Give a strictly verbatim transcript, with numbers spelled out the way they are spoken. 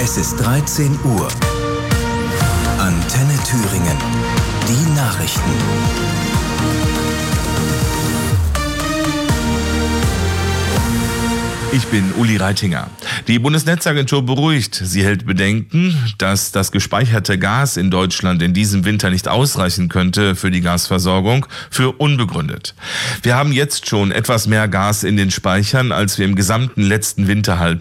Es ist dreizehn Uhr. Antenne Thüringen. Die Nachrichten. Ich bin Uli Reitinger. Die Bundesnetzagentur beruhigt. Sie hält Bedenken, dass das gespeicherte Gas in Deutschland in diesem Winter nicht ausreichen könnte für die Gasversorgung, für unbegründet. Wir haben jetzt schon etwas mehr Gas in den Speichern, als wir im gesamten letzten Winterhalbjahr